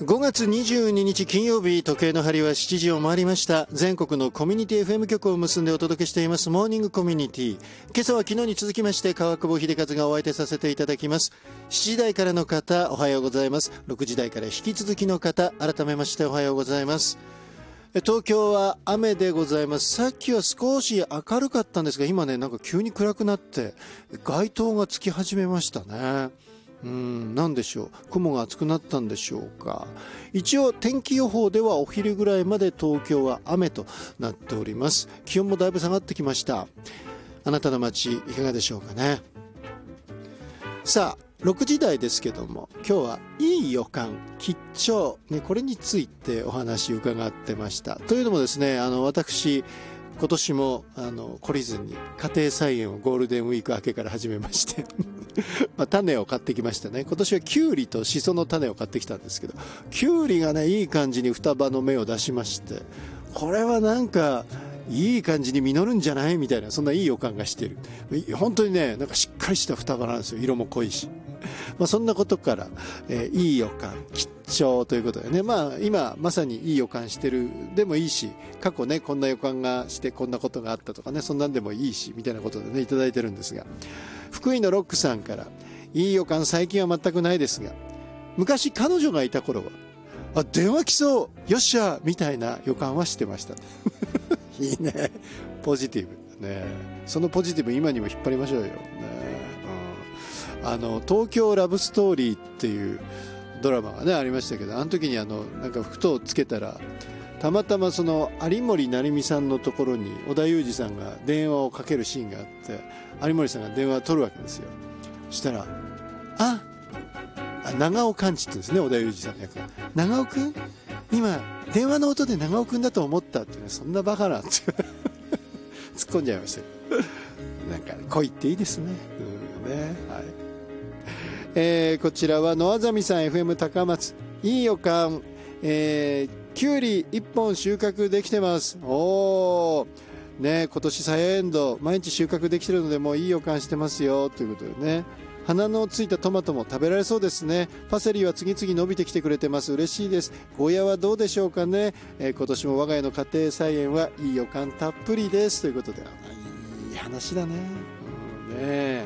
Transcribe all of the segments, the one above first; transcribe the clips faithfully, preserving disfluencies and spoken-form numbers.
ごがつにじゅうににち金曜日、時計の針はしちじを回りました。全国のコミュニティ エフエム 局を結んでお届けしていますモーニングコミュニティ。今朝は昨日に続きまして川久保秀和がお相手させていただきます。しちじ台からの方おはようございます。ろくじ台から引き続きの方改めましておはようございます。東京は雨でございます。さっきは少し明るかったんですが、今ねなんか急に暗くなって街灯がつき始めましたね。うん、なんでしょう、雲が厚くなったんでしょうか。一応天気予報ではお昼ぐらいまで東京は雨となっております。気温もだいぶ下がってきました。あなたの街いかがでしょうかね。さあろくじ台ですけども、今日はいい予感吉兆、ね、これについてお話伺ってました。というのもですね、あの私今年もあの懲りずに家庭菜園をゴールデンウィーク明けから始めましてまあ種を買ってきましたね。今年はキュウリとシソの種を買ってきたんですけど、キュウリがねいい感じに双葉の芽を出しまして、これはなんかいい感じに実るんじゃないみたいな、そんないい予感がしている。本当にねなんかしっかりした双葉なんですよ。色も濃いし、まあ、そんなことから、えー、いい予感吉兆ということでね、まあ今まさにいい予感してるでもいいし、過去ねこんな予感がしてこんなことがあったとかね、そんなんでもいいしみたいなことでねいただいてるんですが、福井のロックさんから、いい予感最近は全くないですが、昔彼女がいた頃はあ電話来そうよっしゃみたいな予感はしてましたいいね、ポジティブね。そのポジティブ今にも引っ張りましょうよね。あの東京ラブストーリーっていうドラマがねありましたけど、あの時にあのなんかふとつけたら、たまたまその有森成美さんのところに織田裕二さんが電話をかけるシーンがあって、有森さんが電話を取るわけですよ。そしたらああ長尾寛治って言うんですね、織田裕二さんの役が。長尾くん今電話の音で長尾くんだと思ったってね、そんなバカなって突っ込んじゃいましたけどなんか恋っていいですね、うんね、はい。えー、こちらは野あざみさん エフエム 高松、いい予感、えー、きゅうりいっぽん収穫できてます。おーね、今年サヤエンド毎日収穫できてるのでもういい予感してますよということでね。花のついたトマトも食べられそうですね。パセリは次々伸びてきてくれてます。嬉しいです。ゴーヤはどうでしょうかね。えー、今年も我が家の家庭菜園はいい予感たっぷりですということで、いい話だね、うん、ね。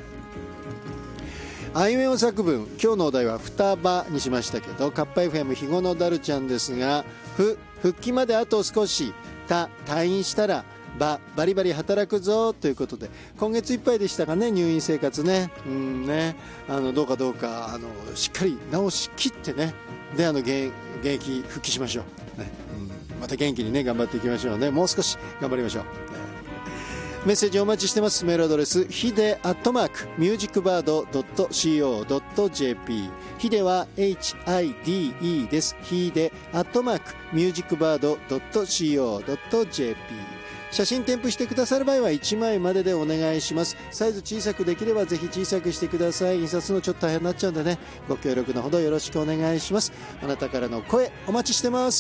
あいうえお作文、今日のお題は双葉にしましたけど、カッパ エフエム 肥後のダルちゃんですが、ふ復帰まであと少し、た退院したら、ばバリバリ働くぞということで、今月いっぱいでしたかね、入院生活ね。うんね、あのどうかどうかあのしっかり治しきってね、であの現現役復帰しましょう、ね、うん、また元気にね頑張っていきましょうね。もう少し頑張りましょう、ね。メッセージお待ちしてます。メールアドレスヒデアットマークミュージックバードドットシーオードットジェーピー、 ヒデは エイチアイディーイー です。ヒデアットマークミュージックバードドットシーオードットジェーピー。写真添付してくださる場合はいちまいまででお願いします。サイズ小さくできればぜひ小さくしてください。印刷のちょっと大変になっちゃうんでね、ご協力のほどよろしくお願いします。あなたからの声お待ちしてます。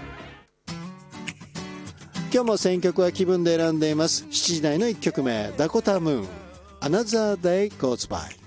今日も選曲は気分で選んでいます。しちじ台のいっきょくめ、ダコタムーン Another Day Goes By。